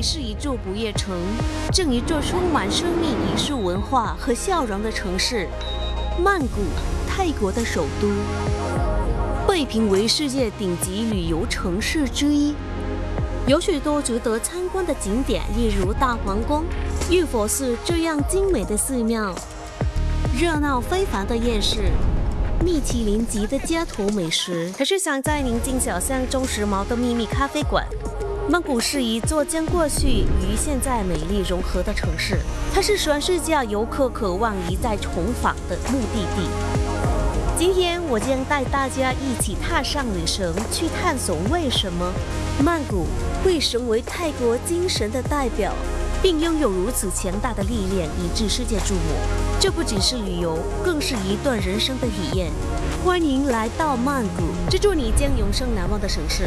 是一座不夜城，正一座充满生命、艺术文化和笑容的城市——曼谷，泰国的首都，被评为世界顶级旅游城市之一。有许多值得参观的景点，例如大皇宫、玉佛寺这样精美的寺庙，热闹非凡的夜市。米其林级的街头美食，还是想在宁静小巷中时髦的秘密咖啡馆。曼谷是一座将过去与现在美丽融合的城市，它是全世界游客渴望一再重访的目的地。今天我将带大家一起踏上旅程，去探索为什么曼谷会成为泰国精神的代表，并拥有如此强大的力量，以致世界注目。这不仅是旅游，更是一段人生的体验。欢迎来到曼谷，这座你将永生难忘的城市。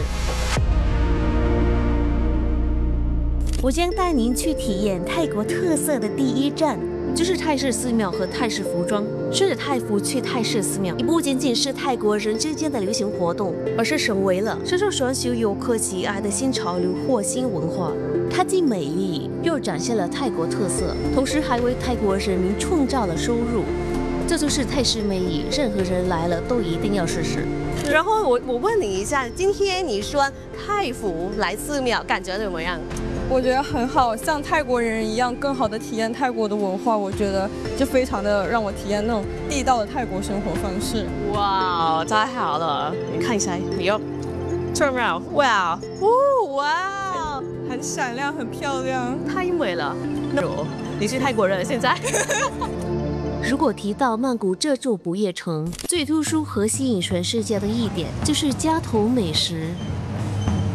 我将带您去体验泰国特色的第一站，就是泰式寺庙和泰式服装。顺着泰服去泰式寺庙，也不仅仅是泰国人之间的流行活动，而是成为了深受全球游客喜爱的新潮流或新文化。它既美丽，又展现了泰国特色，同时还为泰国人民创造了收入。这就是泰式魅力，任何人来了都一定要试试。然后我问你一下，今天你穿泰服来寺庙，感觉怎么样？ 我觉得很好，像泰国人一样，更好的体验泰国的文化。我觉得就非常的让我体验那种地道的泰国生活方式。 哇，太好了！你看一下，你要 turn around， 哇，哇， 很闪亮，很漂亮， 太美了。你是泰国人现在？如果提到曼谷这座不夜城，最突出和吸引全世界的一点就是街头美食。